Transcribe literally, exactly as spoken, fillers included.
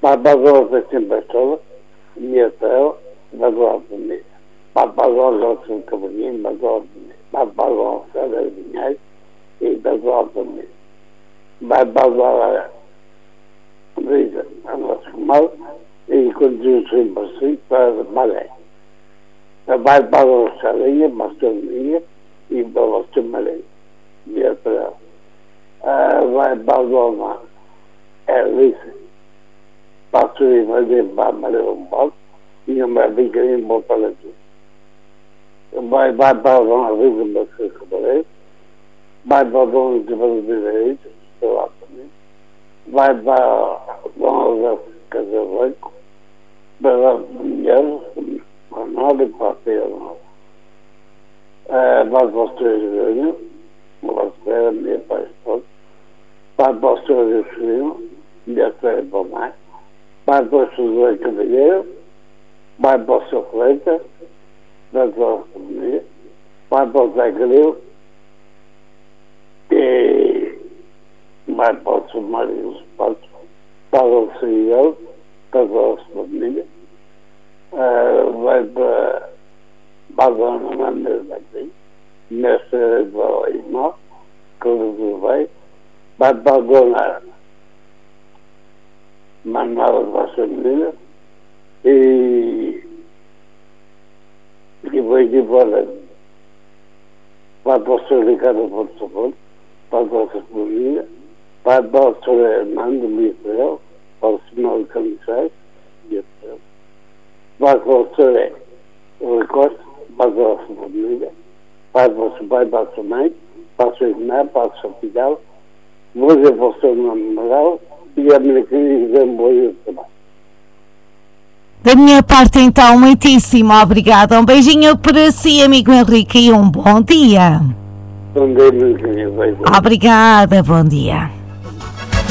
Barbarossa sempre escola, minha tela, Barbarossa minha. Barbarossa um cavalinho, Barbarossa, Barbarossa era dinheiro e Barbarossa minha. Barbarossa, diz, a nossa mal, e continua sempre assim para maré. Barbarossa linha, Barbarossa e Barbarossa maré. Minha tela. Barbarossa é lisa. Passo de fazer para um pouco e uma brincadeira em volta daqui. Vai, vai para uma vez uma coisa, vai para dois de brasileiros, sei lá também, vai para uma casa branca, para mulheres, para nada e para ter nada. Vai para os três anos, uma espera, minha pai, vai para os três anos, minha espera para mais. Vai para o José Cavalheiro, vai para o seu Fleita, vai para o Comunidade, vai para o Zé Grilo e vai para o Sumário dos Patos, para o Cigano, para a família, vai para a Dona Maneira daqui, nessa é para o irmão, que o vai, vai para a Dona Manuela da família e e vai de fora vai para o seu Ricardo Porto Socorro, para a nossa família, vai para o seu Hernando Michael, para o senhor Camisais, vai para o seu Ricardo, para a nossa família, vai para o seu pai, para a sua mãe, para a sua irmã, para o seu filho, vou dizer para o seu namorado, e a minha querida boa também. Da minha parte, então, muitíssimo obrigada. Um beijinho para si, amigo Henrique, e um bom dia. Bom dia, meu querido. Obrigada, bom dia.